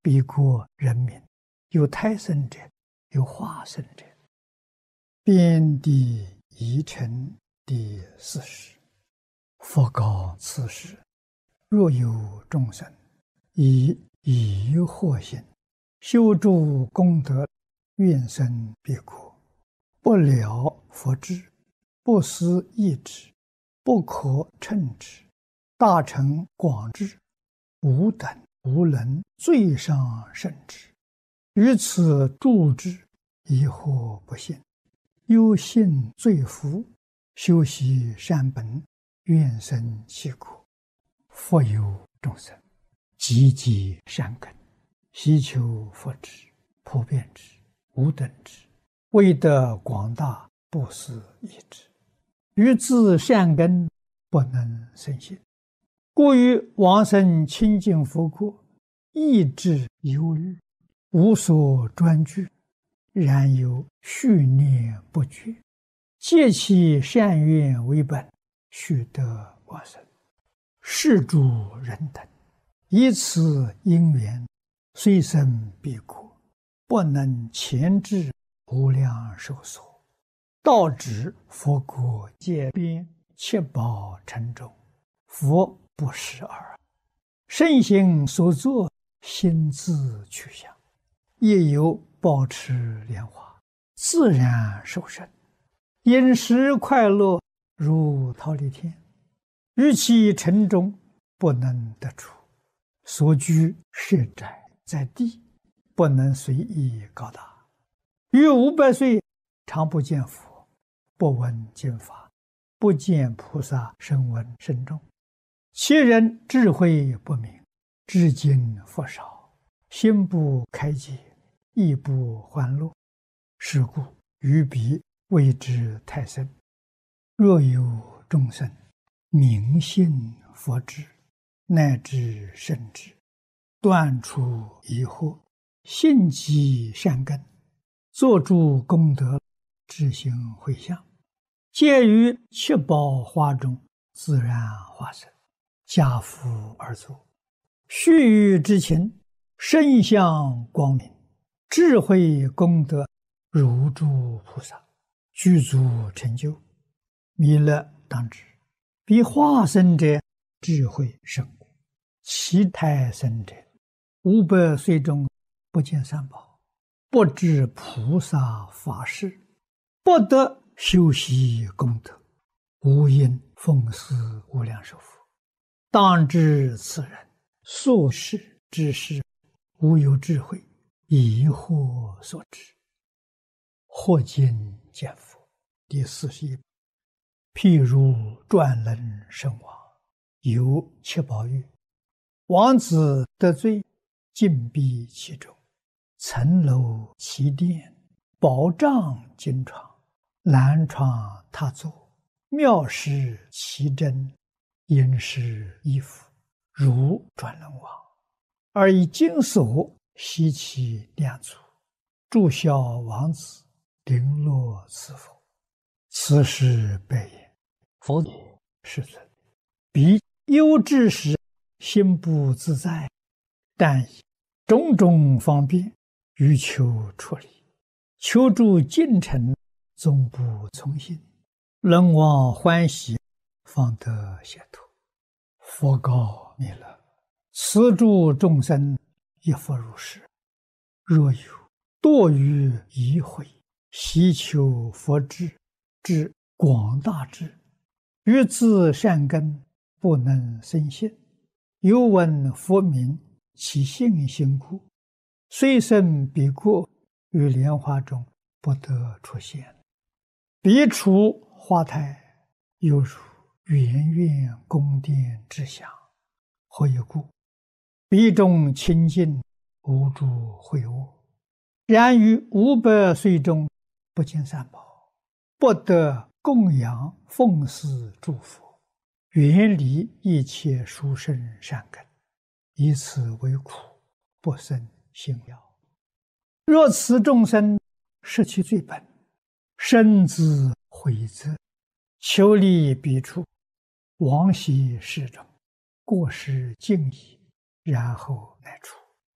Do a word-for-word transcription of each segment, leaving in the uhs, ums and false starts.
彼国人民，有胎生者，有化生者。遍地宜城第四十。佛告此时：若有众生以疑惑心修诸功德，愿生彼国，不了佛智，不思议之，不可称之，大乘广智，无等无能最上甚至，于此住之，疑惑不信，忧信罪福，修习善本，愿生其国。复有众生积极善根，希求佛智，普遍之，无等之，为得广大，不思议之，于自善根不能生信，故于往生清净佛国，意志忧虑，无所专具，然有续念不绝，借其善愿为本，须得往生。是诸人等以此因缘，虽生彼国，不能前至无量寿所，到指佛国界边，七宝城中，佛不识耳。圣行所作，心自去向，亦有保持莲花，自然受生，饮食快乐，如忉利天。于其城中不能得出，所居设宅在地，不能随意高大。于五百岁常不见佛，不闻经法，不见菩萨声闻声众。其人智慧不明，至今佛少，心不开解，亦不欢乐。是故于彼谓之太深。若有众生明信佛智，乃至圣智，断除疑惑，信积善根，作诸功德，志行回向，皆于七宝花中自然化生，家福而作，须臾之情，身相光明，智慧功德如诸菩萨，具足成就。弥勒当知，彼化生者智慧甚广，其胎生者五百岁中不见三宝，不知菩萨法事，不得修习功德，无因奉祀无量寿佛。当知此人所事之事，无有智慧，疑惑所致。或今见佛第四十一。譬如转轮圣王，有七宝玉，王子得罪，禁闭其中，层楼其殿，宝帐金床，蓝床榻座，妙饰其珍，殷实衣服，如转轮王，而以金锁悉其两足，祝孝王子，绫罗赐佛。此时白言：佛也，世尊，彼忧之时，心不自在，但以种种方便，欲求出离，求助进程，总不从心，人望欢喜，方得解脱。佛告弥勒：此诸众生亦复如是。若有堕于疑慧，希求佛智，至广大智，于自善根不能生信，犹闻佛名，其信心故，虽生彼国，于莲花中不得出现。彼处花台，犹如圆圆宫殿之祥。何以故？彼中清净，无诸秽恶。然于五百岁中，不见三宝，不得供养奉祀诸佛，远离一切殊胜善根，以此为苦，不生信要。若此众生失其罪本，深自悔责，求离彼处，往昔世中过失尽已，然后乃出，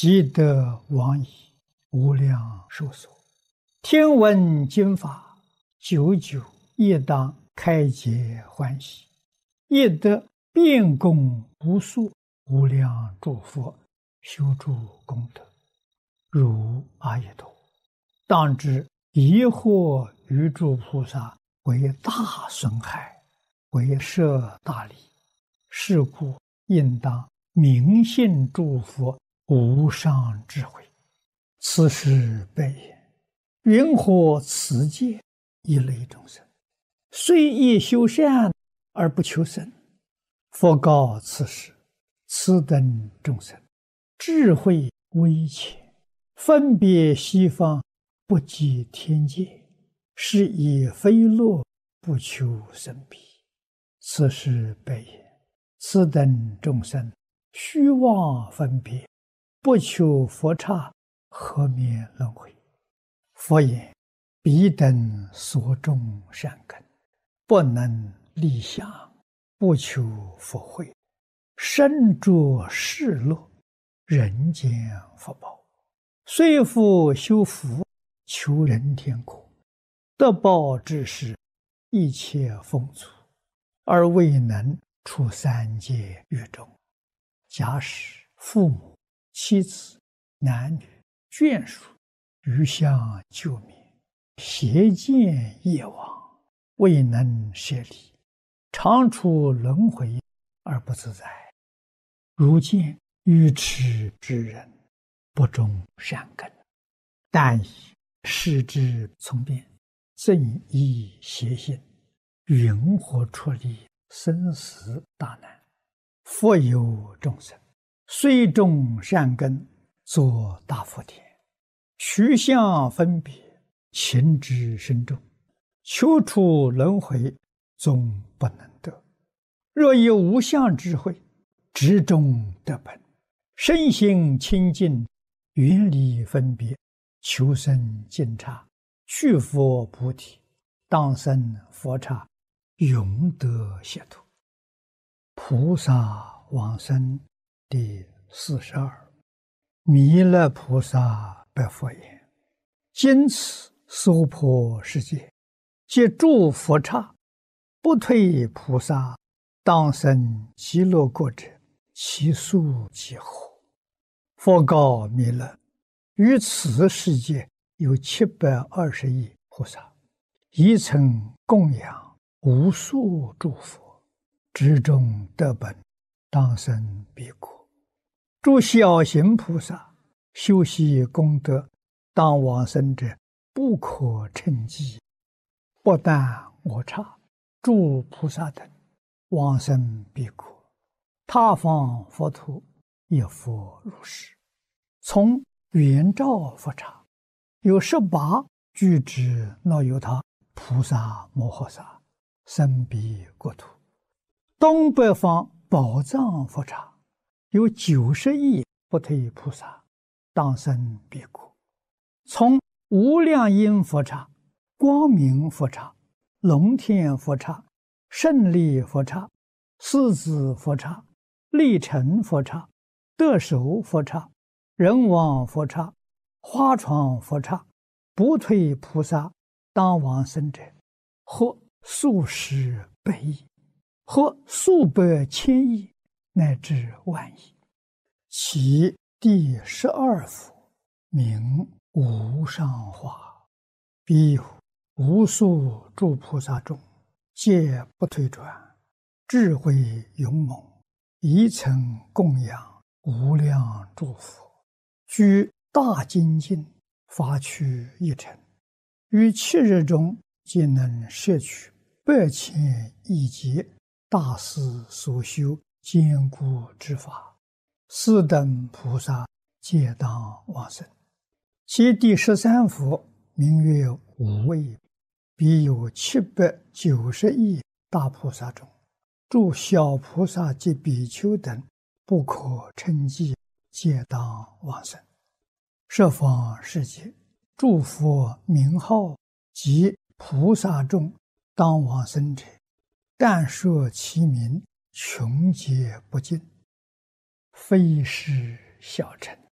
积德往矣，无量寿所。听闻经法，久久亦当开解欢喜，亦得遍供无数无量诸佛修诸功德，如阿逸多。当知疑惑于诸菩萨为大损害，为摄大利，是故应当明信诸佛无上智慧。此时悲言：云何此界一类众生，虽亦修善而不求生？佛告此时：此等众生智慧微浅，分别西方，不及天界，是以非乐不求生彼。此时悲言：此等众生虚妄分别，不求佛刹，何免轮回？佛言：彼等所种善根，不能立想，不求佛慧，身着世乐，人间福报，虽复修福，求人天国，得报之时，一切丰足，而未能出三界狱中。假使父母、妻子、男女、眷属余相救灭，邪见业往，未能舍离，常处轮回而不自在。如见愚痴之人，不种善根，但以视之从变，正依邪心，云何出离生死大难？复有众生，虽种善根，作大福田，取相分别，情之深重，求出轮回，终不能得。若有无相智慧，直中得本，身心清净，远离分别，求生净刹，去佛菩提，当生佛刹，永得解脱。菩萨往生第四十二。弥勒菩萨白佛言：今此娑婆世界，皆诸佛刹，不退菩萨，当生极乐国者，其数几何？佛告弥勒：于此世界有七百二十亿菩萨，一曾供养无数诸佛，之中得本，当生彼国。诸小行菩萨修习功德，当往生者不可称计。不但我刹，诸菩萨等往生彼国，他方佛土也复如是。从圆照佛刹，有十八具之那由他菩萨摩诃萨生彼国土。东北方宝藏佛刹，有九十亿不退菩萨，当生彼国。从无量音佛刹、光明佛刹、龙天佛刹、胜利佛刹、狮子佛刹、力成佛刹、得手佛刹、人王佛刹、花床佛刹，不退菩萨当往生者，或数十百亿，或数百千亿，乃至万亿。其第十二佛名无上化，彼有无数诸菩萨中，皆不退转，智慧勇猛，一曾供养无量诸佛，居大精进，发趣一尘，于七日中皆能摄取百千亿劫大师所修坚固之法，四等菩萨皆当往生。其第十三佛名曰无畏，彼有七百九十亿大菩萨中，诸小菩萨及比丘等不可称计，皆当往生。十方世界诸佛名号及菩萨众当往生者，但说其名，穷劫不尽，非是小乘，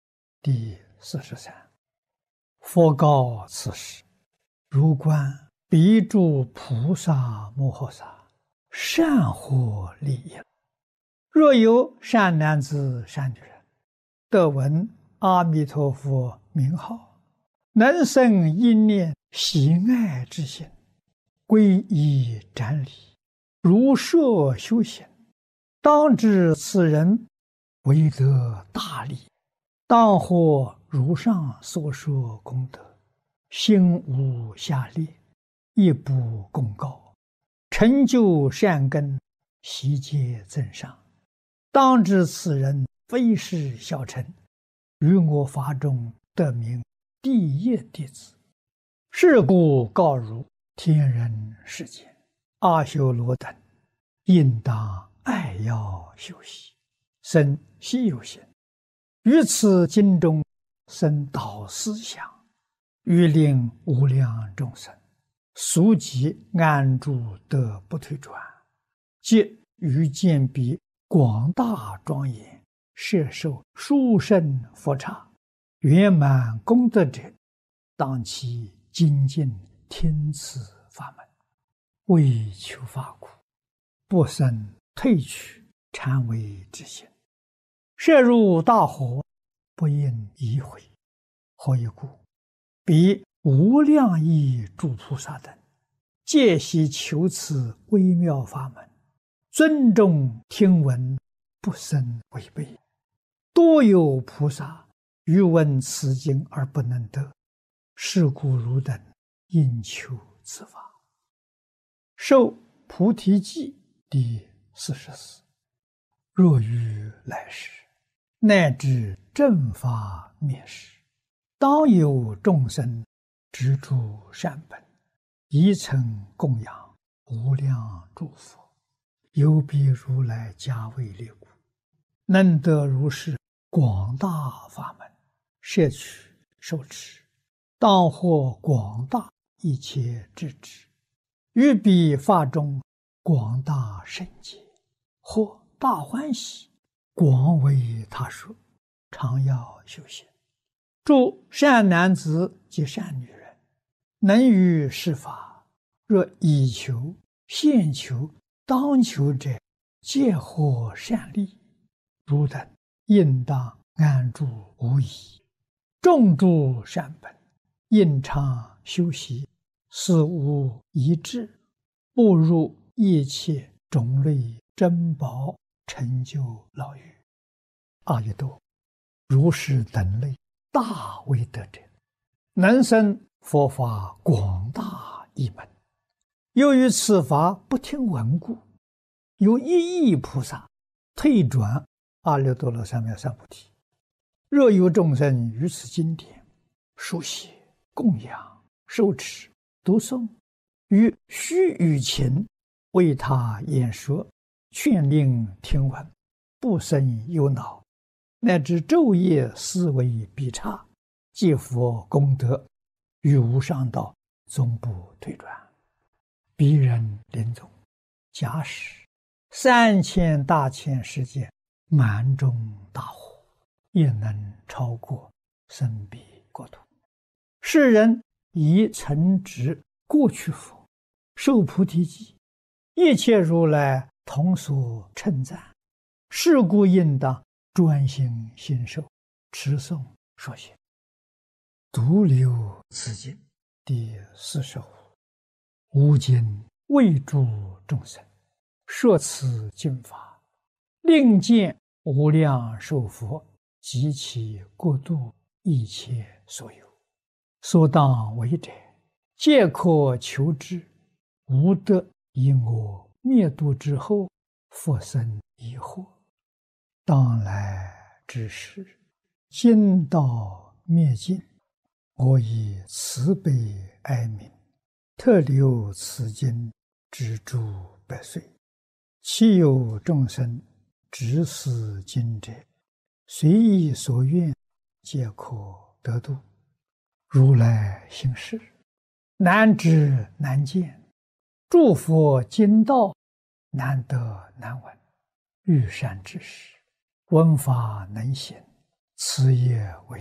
第四十三。佛告此时：如观彼诸菩萨摩诃萨，善获利益。若有善男子、善女人，得闻阿弥陀佛名号，能生一念喜爱之心，皈依瞻礼，如设修行，当知此人为得大利，当获如上所说功德，心无下劣，亦不公告，成就善根，悉皆增上。当知此人非是小乘，于我法中得名第一弟子。是故告汝天人世间阿修罗等，应当爱要修习，生希有行，于此经中生导思想，欲令无量众生速即安住得不退转，即于见彼广大庄严，摄受殊胜佛刹，圆满功德者，当其精进听此法门，为求法苦，不生退去禅为之心。摄入大火，不应疑悔。何以故？彼无量亿诸菩萨等，皆悉求此微妙法门，尊重听闻，不生违背。多有菩萨欲闻此经而不能得，是故汝等应求此法。受菩提记第四十四。若于来世，乃至正法灭世，当有众生执著善本，宜曾供养无量诸佛，有彼如来加为力故，能得如是广大法门，摄取受持，当获广大一切智智，于彼法中广大圣解，或大欢喜，广为他说，常要修行。诸善男子及善女人，能于是法，若以求、现求、当求者，皆获善利。汝等应当安住无疑，种诸善本，应常修习，死无遗志，步入一切种类珍宝，成就老狱。阿逸多，如是等类大威德者，能生佛法广大一门。由于此法不听闻故，有一亿菩萨退转阿耨多罗三藐三菩提。若有众生于此经典书写、供养、受持、读诵，于须臾前为他演说，劝令听闻，不生忧恼，乃至昼夜思维必差，皆佛功德，于无上道终不退转。彼人临终，假使三千大千世界满中大火，也能超过生彼国土。世人以承执过去佛，受菩提记，一切如来同所称赞。是故应当专心信受，持诵说学。独留此经第四十五。吾今为诸众生说此经法，令见无量寿佛及其国度一切所有，所当为者，皆可求之，无得以我灭度之后，复生疑惑。当来之时，经道灭尽，我以慈悲哀悯，特留此经之诸百岁。其有众生执此经者，随意所愿，皆可得度。如来行事，难知难见，诸佛经道难得难闻。遇善之时，闻法能行，此也为